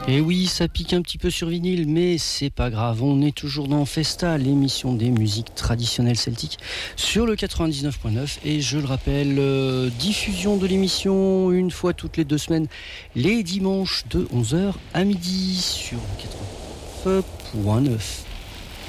Et oui, ça pique un petit peu sur vinyle, mais c'est pas grave. On est toujours dans Festa, l'émission des musiques traditionnelles celtiques sur le 99.9. Et je le rappelle, diffusion de l'émission une fois toutes les 2 semaines, les dimanches de 11h à midi sur le 89.9.